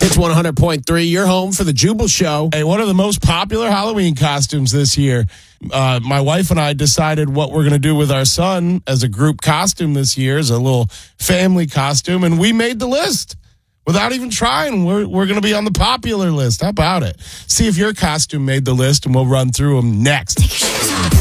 It's 100.3. You're home for the Jubal Show. Hey, one of the most popular Halloween costumes this year. My wife and I decided what we're going to do with our son as a group costume this year, as a little family costume, and we made the list without even trying. We're going to be on the popular list. How about it? See if your costume made the list, and we'll run through them next.